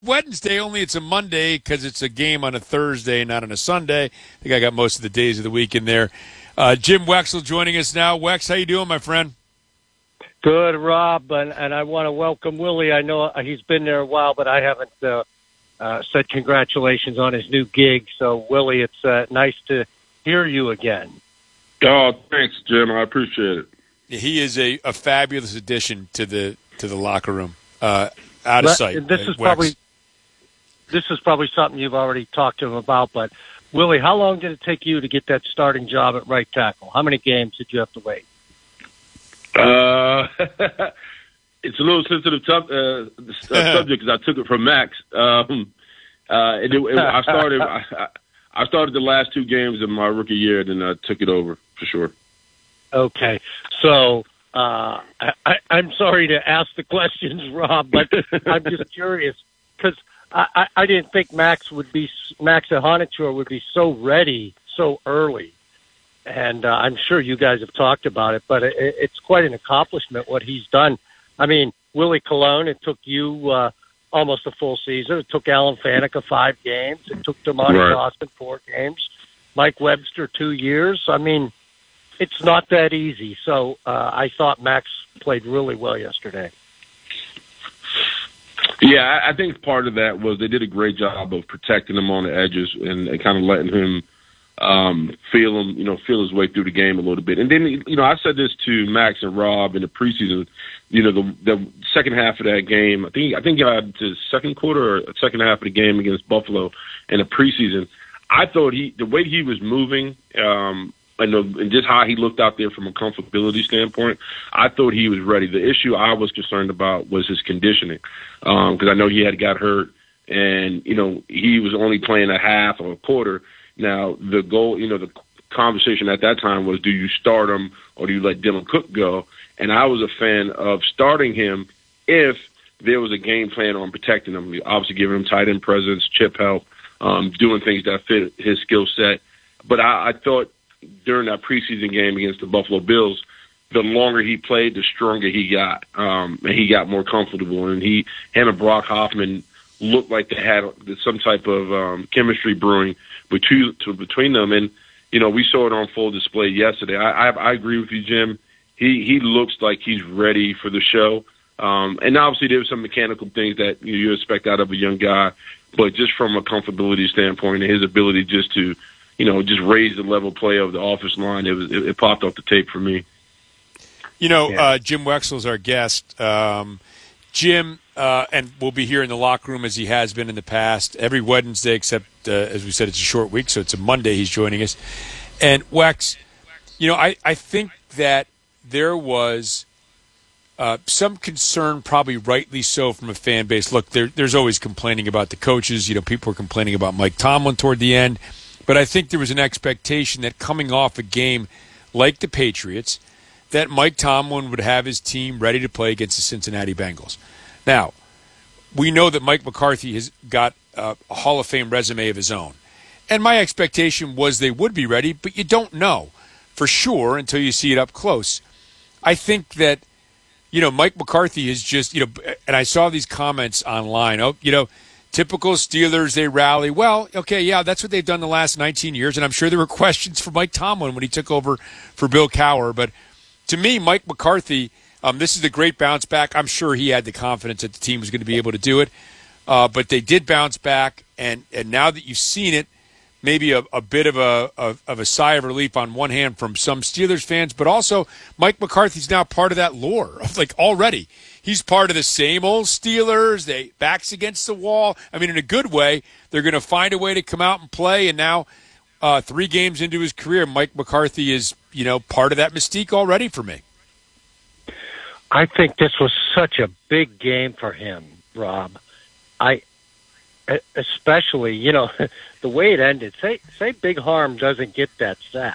Wednesday, only it's a Monday because it's a game on a Thursday, not on a Sunday. I think I got most of the days of the week in there. Jim Wexell joining us now. Wex, how you doing, my friend? Good, Rob, and I want to welcome Willie. I know he's been there a while, but I haven't said congratulations on his new gig. So, Willie, it's nice to hear you again. Oh, thanks, Jim. I appreciate it. He is a fabulous addition to the locker room. Out of sight. This is probably something you've already talked to him about, but Willie, how long did it take you to get that starting job at right tackle? How many games did you have to wait? It's a little sensitive subject because I took it from Max. I started the last two games of my rookie year, then I took it over for sure. Okay, so I'm sorry to ask the questions, Rob, but I'm just curious because I didn't think Max at Honichor would be so ready so early. And I'm sure you guys have talked about it, but it's quite an accomplishment what he's done. I mean, Willie Colon, it took you almost a full season. It took Alan Faneca 5 games. It took DeMonte Dawson 4 games. Mike Webster 2 years. I mean, it's not that easy. So I thought Max played really well yesterday. Yeah, I think part of that was they did a great job of protecting him on the edges and kind of letting him feel his way through the game a little bit. And then, I said this to Max and Rob in the preseason, the second half of that game, I think the second quarter or second half of the game against Buffalo in the preseason, I thought the way he was moving, and just how he looked out there from a comfortability standpoint, I thought he was ready. The issue I was concerned about was his conditioning, because I know he had got hurt, and he was only playing a half or a quarter. Now the goal, the conversation at that time was, do you start him or do you let Dylan Cook go? And I was a fan of starting him if there was a game plan on protecting him. Obviously, giving him tight end presence, chip help, doing things that fit his skill set. But I thought during that preseason game against the Buffalo Bills, the longer he played, the stronger he got, and he got more comfortable. And him and Brock Hoffman looked like they had some type of chemistry brewing between them. And we saw it on full display yesterday. I agree with you, Jim. He looks like he's ready for the show. And obviously there were some mechanical things that you expect out of a young guy, but just from a comfortability standpoint and his ability just to just raise the level play of the offensive line, it popped off the tape for me. Jim Wexell is our guest. Jim, and will be here in the locker room as he has been in the past, every Wednesday, except, as we said, it's a short week, so it's a Monday he's joining us. And, Wex, I think that there was some concern, probably rightly so, from a fan base. Look, there's always complaining about the coaches. People were complaining about Mike Tomlin toward the end. But I think there was an expectation that coming off a game like the Patriots, that Mike Tomlin would have his team ready to play against the Cincinnati Bengals. Now, we know that Mike McCarthy has got a Hall of Fame resume of his own. And my expectation was they would be ready, but you don't know for sure until you see it up close. I think that, Mike McCarthy is just, and I saw these comments online, typical Steelers, they rally. Well, okay, yeah, that's what they've done the last 19 years, and I'm sure there were questions for Mike Tomlin when he took over for Bill Cowher. But to me, Mike McCarthy, this is a great bounce back. I'm sure he had the confidence that the team was going to be able to do it. But they did bounce back, and now that you've seen it, maybe a bit of a sigh of relief on one hand from some Steelers fans, but also Mike McCarthy's now part of that lore, already. He's part of the same old Steelers. They backs against the wall. I mean, in a good way, they're going to find a way to come out and play. And now, 3 games into his career, Mike McCarthy is, part of that mystique already for me. I think this was such a big game for him, Rob. Especially, the way it ended. Say Big Harm doesn't get that sack.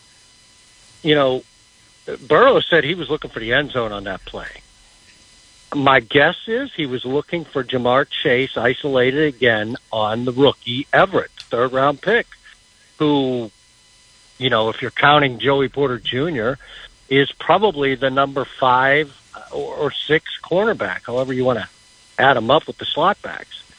Burrow said he was looking for the end zone on that play. My guess is he was looking for Jamar Chase isolated again on the rookie Everett, 3rd-round pick, who, if you're counting Joey Porter Jr., is probably the number 5 or 6 cornerback, however you want to add him up with the slot backs.